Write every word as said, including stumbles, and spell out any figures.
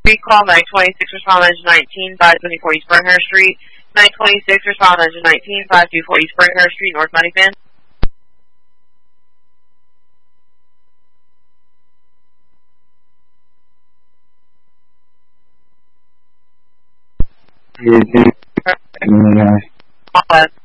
Recall nine twenty-six, respond engine nineteen, five twenty-four East Burnhurst Street. nine twenty-six, respond engine nineteen, five twenty-four East Burnhurst Street, North Moneyfan. Yeah, yeah. All